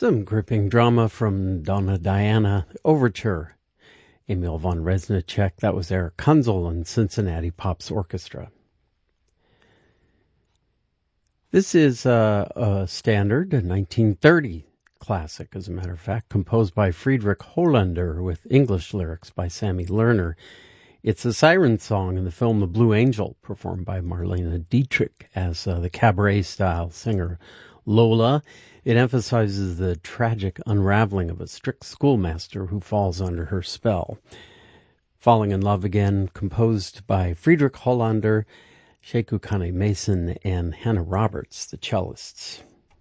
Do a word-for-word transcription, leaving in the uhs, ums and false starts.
Some gripping drama from Donna Diana Overture. Emil von Reznicek, that was Eric Kunzel and Cincinnati Pops Orchestra. This is a, a standard, a nineteen thirty classic, as a matter of fact, composed by Friedrich Hollander with English lyrics by Sammy Lerner. It's a siren song in the film The Blue Angel, performed by Marlene Dietrich as uh, the cabaret-style singer Lola. It emphasizes the tragic unraveling of a strict schoolmaster who falls under her spell. Falling in Love Again, composed by Friedrich Hollander, Sheku Kane Mason, and Hannah Roberts, the cellists.